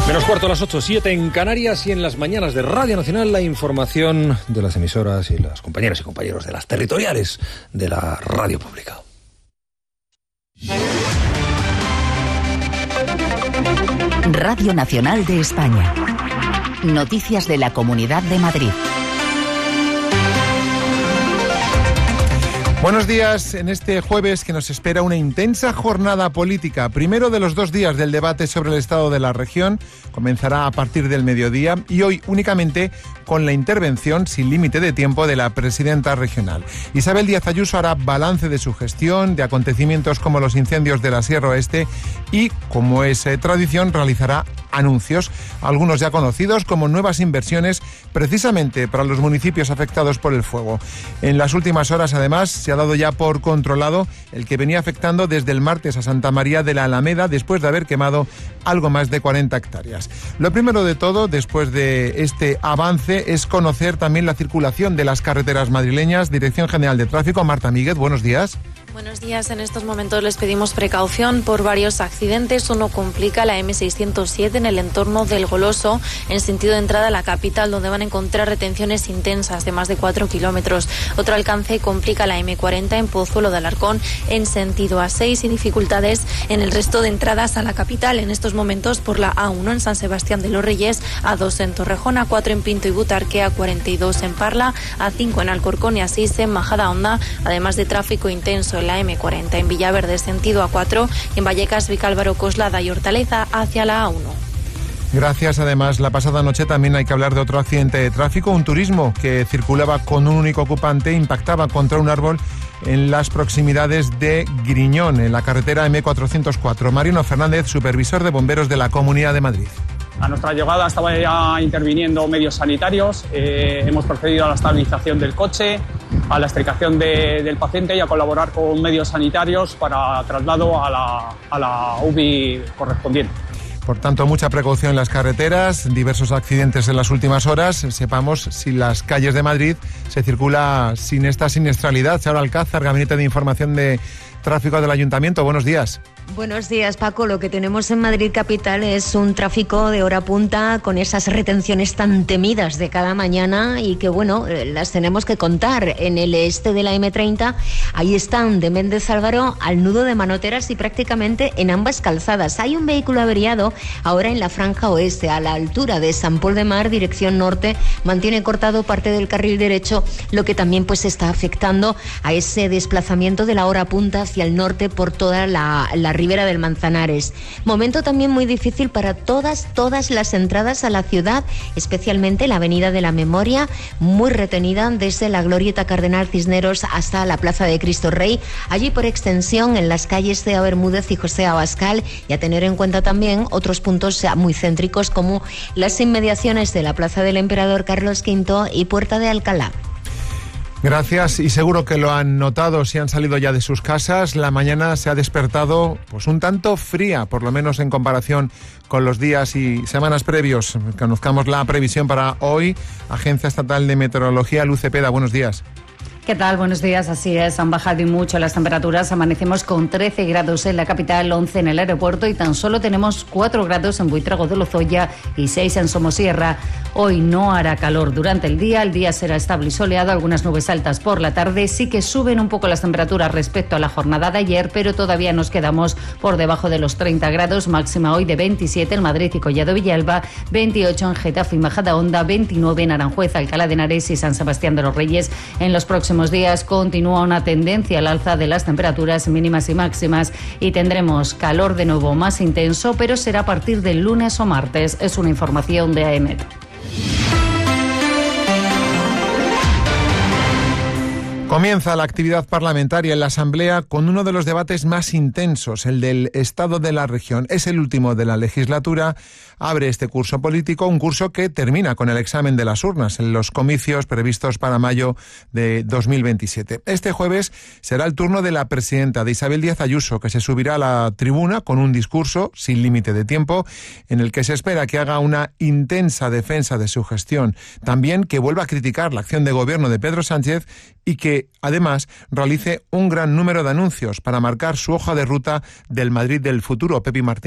Menos cuarto a las 8:07 en Canarias y en las mañanas de Radio Nacional la información de las emisoras y las compañeras y compañeros de las territoriales de la radio pública. Radio Nacional de España. Noticias de la Comunidad de Madrid. Buenos días. En este jueves que nos espera una intensa jornada política. Primero de los 2 días del debate sobre el estado de la región. Comenzará a partir del mediodía y hoy únicamente con la intervención sin límite de tiempo de la presidenta regional. Isabel Díaz Ayuso hará balance de su gestión, de acontecimientos como los incendios de la Sierra Oeste y, como es tradición, realizará anuncios, algunos ya conocidos como nuevas inversiones precisamente para los municipios afectados por el fuego. En las últimas horas, además, se ha dado ya por controlado el que venía afectando desde el martes a Santa María de la Alameda después de haber quemado algo más de 40 hectáreas. Lo primero de todo, después de este avance, es conocer también la circulación de las carreteras madrileñas. Dirección General de Tráfico, Marta Míguez, buenos días. Buenos días. En estos momentos les pedimos precaución por varios accidentes. Uno complica la M607 en el entorno del Goloso, en sentido de entrada a la capital, donde van a encontrar retenciones intensas de más de 4 kilómetros. Otro alcance complica la M40 en Pozuelo de Alarcón, en sentido A6, y dificultades en el resto de entradas a la capital. En estos momentos por la A1 en San Sebastián de los Reyes, A2 en Torrejón, A4 en Pinto y Butarque, A42 en Parla, A5 en Alcorcón y A6 en Majadahonda, además de tráfico intenso en la M40 en Villaverde sentido A4 y en Vallecas, Vicálvaro, Coslada y Hortaleza hacia la A1. Gracias. Además, la pasada noche también hay que hablar de otro accidente de tráfico, un turismo que circulaba con un único ocupante, impactaba contra un árbol en las proximidades de Griñón, en la carretera M404. Marino Fernández, supervisor de bomberos de la Comunidad de Madrid. A nuestra llegada estaba ya interviniendo medios sanitarios, hemos procedido a la estabilización del coche, a la extricación del paciente y a colaborar con medios sanitarios para traslado a la UBI correspondiente. Por tanto, mucha precaución en las carreteras, diversos accidentes en las últimas horas. Sepamos si las calles de Madrid se circula sin esta siniestralidad. Charo Alcázar, Gabinete de Información de Tráfico del Ayuntamiento. Buenos días. Buenos días, Paco. Lo que tenemos en Madrid capital es un tráfico de hora punta con esas retenciones tan temidas de cada mañana y que, bueno, las tenemos que contar. En el este de la M30, ahí están de Méndez Álvaro al nudo de Manoteras y prácticamente en ambas calzadas. Hay un vehículo averiado ahora en la franja oeste, a la altura de Sant Pol de Mar, dirección norte, mantiene cortado parte del carril derecho, lo que también pues está afectando a ese desplazamiento de la hora punta hacia el norte por toda la ribera del Manzanares. Momento también muy difícil para todas las entradas a la ciudad, especialmente la Avenida de la Memoria, muy retenida desde la Glorieta Cardenal Cisneros hasta la Plaza de Cristo Rey, allí por extensión en las calles de Bermúdez y José Abascal, y a tener en cuenta también otros puntos muy céntricos como las inmediaciones de la Plaza del Emperador Carlos V y Puerta de Alcalá. Gracias, y seguro que lo han notado si han salido ya de sus casas. La mañana se ha despertado pues un tanto fría, por lo menos en comparación con los días y semanas previos. Conozcamos la previsión para hoy. Agencia Estatal de Meteorología, Luz Cepeda, buenos días. ¿Qué tal? Buenos días. Así es, han bajado y mucho las temperaturas. Amanecemos con 13 grados en la capital, 11 en el aeropuerto y tan solo tenemos 4 grados en Buitrago de Lozoya y 6 en Somosierra. Hoy no hará calor durante el día será estable y soleado, algunas nubes altas por la tarde. Sí que suben un poco las temperaturas respecto a la jornada de ayer, pero todavía nos quedamos por debajo de los 30 grados, máxima hoy de 27 en Madrid y Collado Villalba, 28 en Getafe y Majadahonda, 29 en Aranjuez, Alcalá de Henares y San Sebastián de los Reyes. En los próximos días continúa una tendencia al alza de las temperaturas mínimas y máximas y tendremos calor de nuevo más intenso, pero será a partir del lunes o martes. Es una información de AEMET. Comienza la actividad parlamentaria en la Asamblea con uno de los debates más intensos, el del Estado de la Región. Es el último de la legislatura. Abre este curso político, un curso que termina con el examen de las urnas en los comicios previstos para mayo de 2027. Este jueves será el turno de la presidenta, de Isabel Díaz Ayuso, que se subirá a la tribuna con un discurso sin límite de tiempo en el que se espera que haga una intensa defensa de su gestión. También que vuelva a criticar la acción de gobierno de Pedro Sánchez y que, además, realice un gran número de anuncios para marcar su hoja de ruta del Madrid del futuro. Pepi Martín.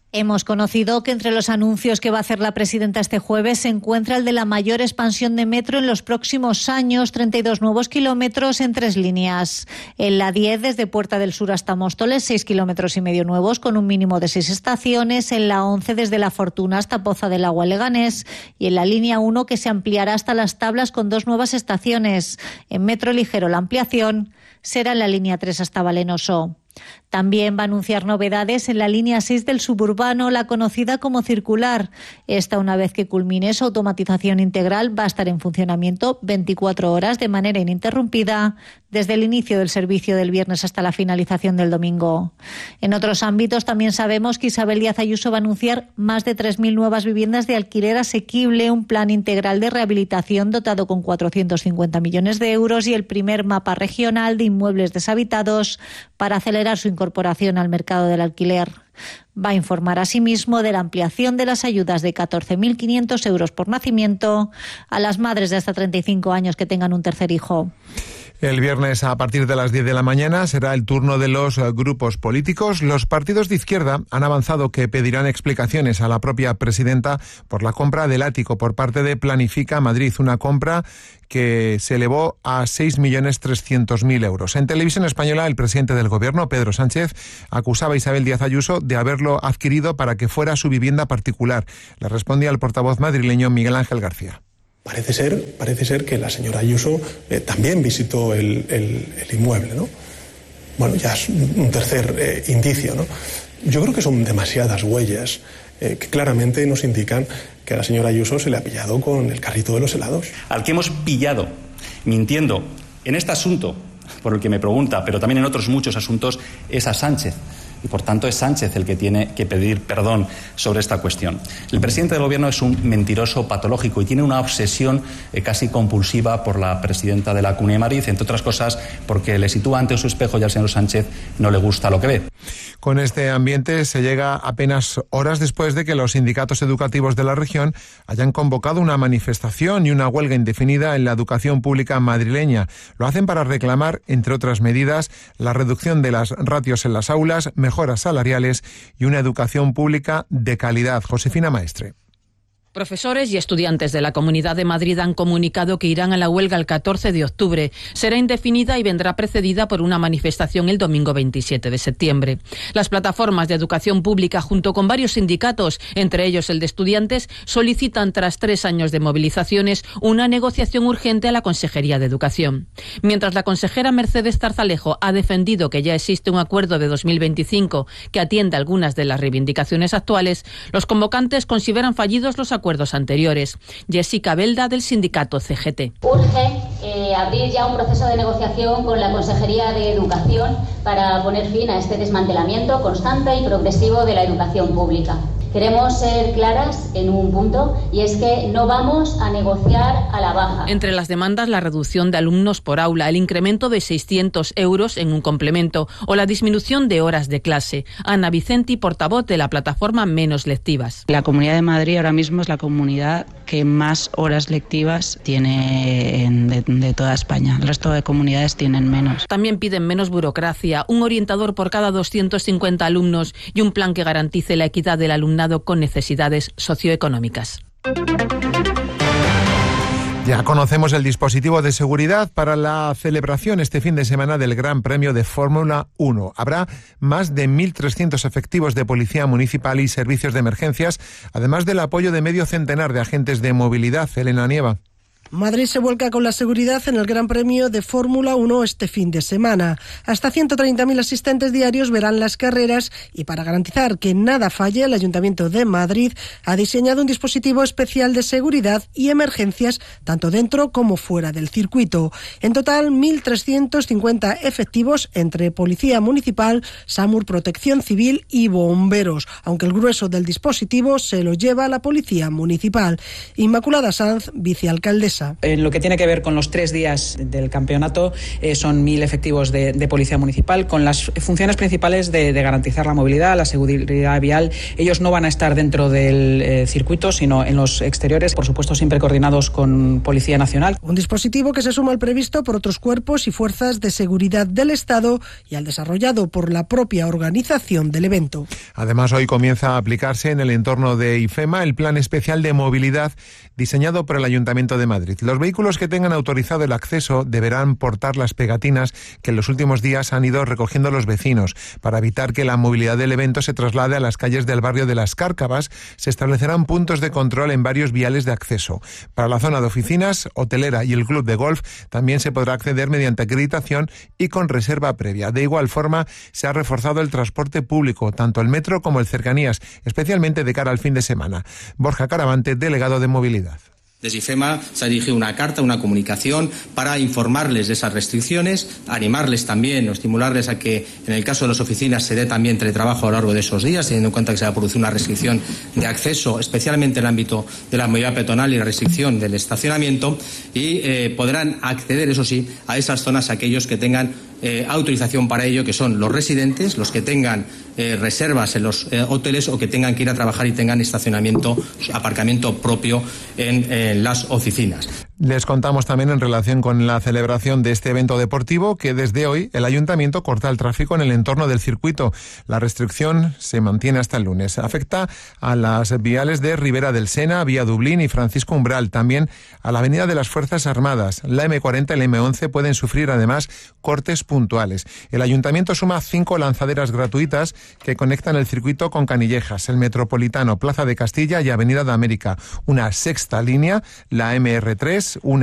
Hemos conocido que entre los anuncios que va a hacer la presidenta este jueves se encuentra el de la mayor expansión de metro en los próximos años, 32 nuevos kilómetros en 3 líneas. En la 10, desde Puerta del Sur hasta Móstoles, 6,5 kilómetros nuevos, con un mínimo de 6 estaciones. En la 11, desde La Fortuna hasta Poza del Agua, Leganés. Y en la línea 1, que se ampliará hasta Las Tablas con 2 nuevas estaciones. En metro ligero, la ampliación será en la línea 3 hasta Valenoso. También va a anunciar novedades en la línea 6 del suburbano, la conocida como circular. Esta, una vez que culmine su automatización integral, va a estar en funcionamiento 24 horas de manera ininterrumpida, desde el inicio del servicio del viernes hasta la finalización del domingo. En otros ámbitos también sabemos que Isabel Díaz Ayuso va a anunciar más de 3.000 nuevas viviendas de alquiler asequible, un plan integral de rehabilitación dotado con 450 millones de euros y el primer mapa regional de inmuebles deshabitados para acelerar su incorporación al mercado del alquiler. Va a informar asimismo de la ampliación de las ayudas de 14.500 euros por nacimiento a las madres de hasta 35 años que tengan un tercer hijo. El viernes, a partir de las 10 de la mañana, será el turno de los grupos políticos. Los partidos de izquierda han avanzado que pedirán explicaciones a la propia presidenta por la compra del ático por parte de Planifica Madrid, una compra que se elevó a 6.300.000 euros. En Televisión Española, el presidente del Gobierno, Pedro Sánchez, acusaba a Isabel Díaz Ayuso de haberlo adquirido para que fuera su vivienda particular. Le respondía el portavoz madrileño Miguel Ángel García. Parece ser que la señora Ayuso también visitó el inmueble, ¿no? Bueno, ya es un tercer indicio, ¿no? Yo creo que son demasiadas huellas que claramente nos indican que a la señora Ayuso se le ha pillado con el carrito de los helados. Al que hemos pillado mintiendo en este asunto, por el que me pregunta, pero también en otros muchos asuntos, es a Sánchez. Y por tanto es Sánchez el que tiene que pedir perdón sobre esta cuestión. El presidente del Gobierno es un mentiroso patológico y tiene una obsesión casi compulsiva por la presidenta de la Comunidad de Madrid, entre otras cosas porque le sitúa ante su espejo y al señor Sánchez no le gusta lo que ve. Con este ambiente se llega apenas horas después de que los sindicatos educativos de la región hayan convocado una manifestación y una huelga indefinida en la educación pública madrileña. Lo hacen para reclamar, entre otras medidas, la reducción de las ratios en las aulas, mejoras salariales y una educación pública de calidad. Josefina Maestre. Profesores y estudiantes de la Comunidad de Madrid han comunicado que irán a la huelga el 14 de octubre. Será indefinida y vendrá precedida por una manifestación el domingo 27 de septiembre. Las plataformas de educación pública, junto con varios sindicatos, entre ellos el de estudiantes, solicitan, tras 3 años de movilizaciones, una negociación urgente a la Consejería de Educación. Mientras la consejera Mercedes Zarzalejo ha defendido que ya existe un acuerdo de 2025 que atiende algunas de las reivindicaciones actuales, los convocantes consideran fallidos los acuerdos anteriores. Jessica Belda, del sindicato CGT. Urge abrir ya un proceso de negociación con la Consejería de Educación para poner fin a este desmantelamiento constante y progresivo de la educación pública. Queremos ser claras en un punto, y es que no vamos a negociar a la baja. Entre las demandas, la reducción de alumnos por aula, el incremento de 600 euros en un complemento o la disminución de horas de clase. Ana Vicenti, portavoz de la plataforma Menos Lectivas. La Comunidad de Madrid ahora mismo es la comunidad que más horas lectivas tiene de toda España. El resto de comunidades tienen menos. También piden menos burocracia, un orientador por cada 250 alumnos y un plan que garantice la equidad del alumnado con necesidades socioeconómicas. Ya conocemos el dispositivo de seguridad para la celebración este fin de semana del Gran Premio de Fórmula 1. Habrá más de 1.300 efectivos de policía municipal y servicios de emergencias, además del apoyo de medio centenar de agentes de movilidad. Elena Nieva. Madrid se vuelca con la seguridad en el Gran Premio de Fórmula 1 este fin de semana. Hasta 130.000 asistentes diarios verán las carreras y para garantizar que nada falle, el Ayuntamiento de Madrid ha diseñado un dispositivo especial de seguridad y emergencias tanto dentro como fuera del circuito. En total, 1.350 efectivos entre Policía Municipal, SAMUR, Protección Civil y bomberos, aunque el grueso del dispositivo se lo lleva la Policía Municipal. Inmaculada Sanz, vicealcaldesa. alcaldesa. En lo que tiene que ver con los 3 días del campeonato, son 1.000 efectivos de policía municipal con las funciones principales de garantizar la movilidad, la seguridad vial. Ellos no van a estar dentro del circuito, sino en los exteriores, por supuesto siempre coordinados con Policía Nacional. Un dispositivo que se suma al previsto por otros cuerpos y fuerzas de seguridad del Estado y al desarrollado por la propia organización del evento. Además, hoy comienza a aplicarse en el entorno de IFEMA el Plan Especial de Movilidad diseñado por el Ayuntamiento de Madrid. Los vehículos que tengan autorizado el acceso deberán portar las pegatinas que en los últimos días han ido recogiendo los vecinos. Para evitar que la movilidad del evento se traslade a las calles del barrio de Las Cárcavas, se establecerán puntos de control en varios viales de acceso. Para la zona de oficinas, hotelera y el club de golf también se podrá acceder mediante acreditación y con reserva previa. De igual forma, se ha reforzado el transporte público, tanto el metro como el cercanías, especialmente de cara al fin de semana. Borja Caravante, delegado de Movilidad. Desde IFEMA se ha dirigido una carta, una comunicación para informarles de esas restricciones, animarles también o estimularles a que en el caso de las oficinas se dé también teletrabajo a lo largo de esos días, teniendo en cuenta que se va a producir una restricción de acceso, especialmente en el ámbito de la movilidad peatonal y la restricción del estacionamiento, y podrán acceder, eso sí, a esas zonas aquellos que tengan autorización para ello, que son los residentes, los que tengan reservas en los hoteles o que tengan que ir a trabajar y tengan estacionamiento, aparcamiento propio en las oficinas. Les contamos también en relación con la celebración de este evento deportivo que desde hoy el Ayuntamiento corta el tráfico en el entorno del circuito. La restricción se mantiene hasta el lunes. Afecta a las viales de Ribera del Sena, Vía Dublín y Francisco Umbral, también a la Avenida de las Fuerzas Armadas. La M40 y la M11 pueden sufrir además cortes puntuales. El Ayuntamiento suma 5 lanzaderas gratuitas que conectan el circuito con Canillejas, el Metropolitano, Plaza de Castilla y Avenida de América. Una sexta línea, la MR3, une